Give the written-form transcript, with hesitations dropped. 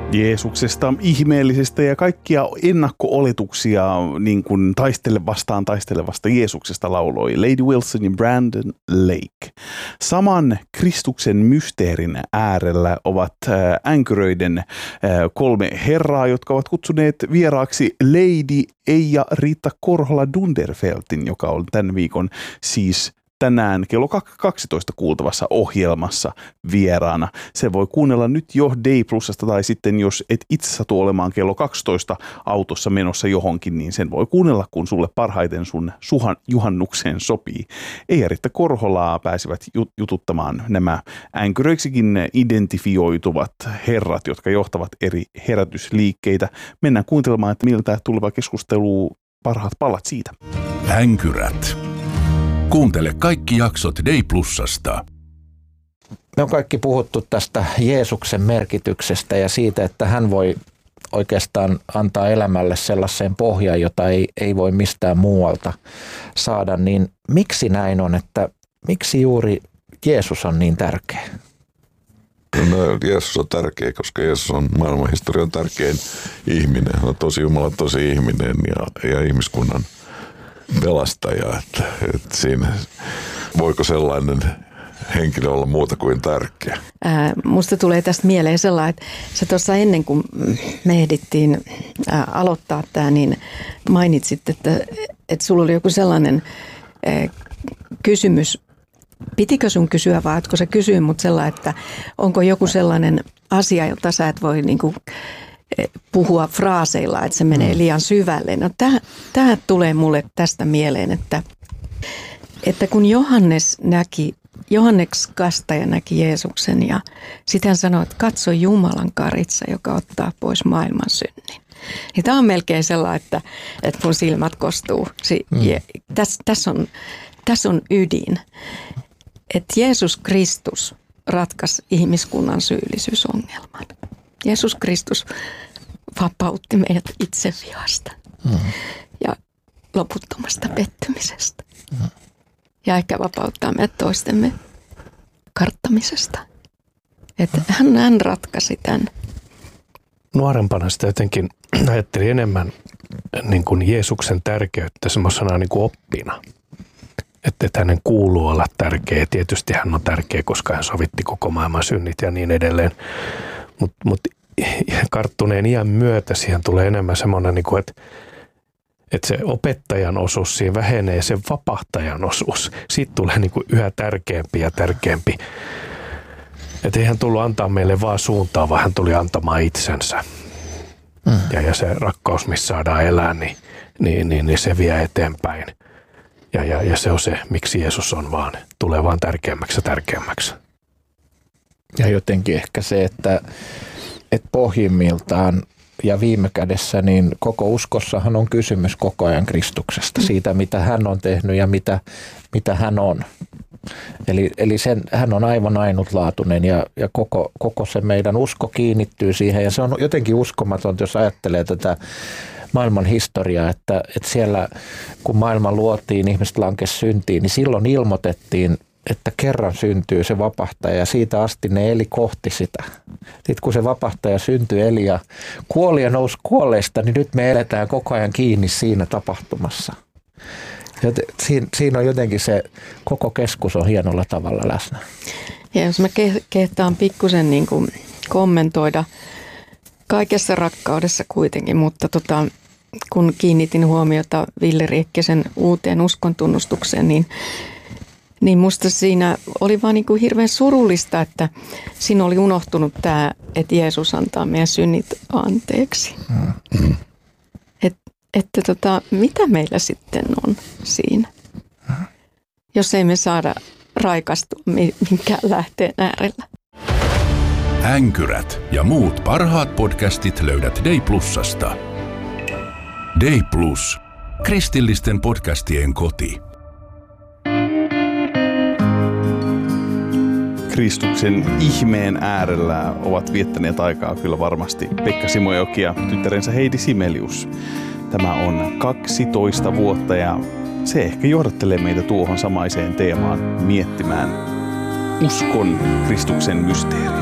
Jeesuksesta, ihmeellisestä ja kaikkia ennakko-oletuksia niin kuin taistelevasta Jeesuksesta lauloi Lady Wilson ja Brandon Lake. Saman Kristuksen mysteerin äärellä ovat änkyröiden 3 herraa, jotka ovat kutsuneet vieraaksi Lady Eija-Riitta Korhola-Dunderfeltin, joka on tämän viikon siis tänään kello 12 kuultavassa ohjelmassa vieraana. Se voi kuunnella nyt jo Day Plusasta tai sitten jos et itse satu olemaan kello 12 autossa menossa johonkin, niin sen voi kuunnella, kun sulle parhaiten sun juhannukseen sopii. Eija-Riitta Korholaa pääsivät jututtamaan nämä änkyröiksikin identifioituvat herrat, jotka johtavat eri herätysliikkeitä. Mennään kuuntelemaan, että miltä tuleva keskustelu, parhaat palat siitä. Änkyrät. Kuuntele kaikki jaksot Day Plusasta. Me on kaikki puhuttu tästä Jeesuksen merkityksestä ja siitä, että hän voi oikeastaan antaa elämälle sellaisen pohjan, jota ei voi mistään muualta saada. Niin miksi näin on, että miksi juuri Jeesus on niin tärkeä? No, Jeesus on tärkeä, koska Jeesus on maailmanhistorian tärkein ihminen. Hän on tosi Jumala, tosi ihminen ja ihmiskunnan pelastaja, että siinä voiko sellainen henkilö olla muuta kuin tärkeä? Musta tulee tästä mieleen sellainen, että sä tuossa ennen kuin me ehdittiin aloittaa tämä, niin mainitsit, että sulla oli joku sellainen kysymys. Pitikö sun kysyä vai ootko sä kysyä mut sellainen, että onko joku sellainen asia, jota sä et voi niinku puhua fraaseilla, että se menee liian syvälle. No tämä tulee mulle tästä mieleen, että kun Johannes Kastaja näki Jeesuksen ja sitten hän sanoi, että katso Jumalan karitsa, joka ottaa pois maailman synnin. Niin tämä on melkein sellainen, että mun silmät kostuu. Tässä on ydin, että Jeesus Kristus ratkaisi ihmiskunnan syyllisyysongelman. Jeesus Kristus vapautti meidät itsevihasta ja loputtomasta pettämisestä. Ja ehkä vapauttaa meidät toistemme karttamisesta. Että hän ratkaisi tämän. Nuorempana sitä jotenkin ajattelin enemmän niin kuin Jeesuksen tärkeyttä semmoisena niin kuin oppina. Että hänen kuuluu olla tärkeä. Tietysti hän on tärkeä, koska hän sovitti koko maailman synnit ja niin edelleen. Mutta karttuneen iän myötä siihen tulee enemmän semmoinen, että se opettajan osuus siinä vähenee, se vapahtajan osuus. Siitä tulee yhä tärkeämpi ja tärkeämpi. Että ei hän tullut antaa meille vaan suuntaa, vaan hän tuli antamaan itsensä. Ja se rakkaus, missä saadaan elää, niin se vie eteenpäin. Ja se on se, miksi Jeesus on vaan, tulee vaan tärkeämmäksi ja tärkeämmäksi. Ja jotenkin ehkä se, että pohjimmiltaan ja viime kädessä niin koko uskossahan on kysymys koko ajan Kristuksesta, siitä mitä hän on tehnyt ja mitä hän on. Eli hän on aivan ainutlaatuinen ja koko se meidän usko kiinnittyy siihen ja se on jotenkin uskomatonta, jos ajattelee tätä maailman historiaa, että siellä kun maailma luotiin, ihmiset lankesi syntiin, niin silloin ilmoitettiin, että kerran syntyy se vapahtaja ja siitä asti ne eli kohti sitä. Sitten kun se vapahtaja syntyi, eli ja kuoli ja nousi kuolleista, niin nyt me eletään koko ajan kiinni siinä tapahtumassa. Ja siinä on jotenkin se koko keskus on hienolla tavalla läsnä. Ja jos mä kehtaan pikkusen niin kuin kommentoida kaikessa rakkaudessa kuitenkin, mutta kun kiinnitin huomiota Ville Riekkisen uuteen uskontunnustukseen, niin musta siinä oli vaan niin kuin hirveän surullista, että siinä oli unohtunut tämä, että Jeesus antaa meidän synnit anteeksi. Että mitä meillä sitten on siinä, jos ei me saada raikastua minkään lähteen äärellä. Änkyrät ja muut parhaat podcastit löydät Day Plusasta. Day Plus. Kristillisten podcastien koti. Kristuksen ihmeen äärellä ovat viettäneet aikaa kyllä varmasti Pekka Simojoki ja tyttärensä Heidi Simelius. Tämä on 12 vuotta ja se ehkä johdattelee meitä tuohon samaiseen teemaan miettimään uskon Kristuksen mysteeriä.